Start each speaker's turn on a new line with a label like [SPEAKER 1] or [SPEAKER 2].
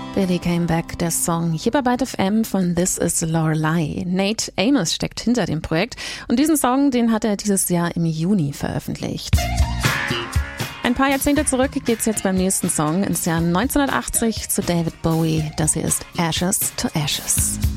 [SPEAKER 1] Billy Came Back, der Song hier bei Byte FM von This Is Lorelei. Nate Amos steckt hinter dem Projekt und diesen Song, den hat er dieses Jahr im Juni veröffentlicht. Ein paar Jahrzehnte zurück geht's jetzt beim nächsten Song ins Jahr 1980 zu David Bowie. Das hier ist Ashes to Ashes.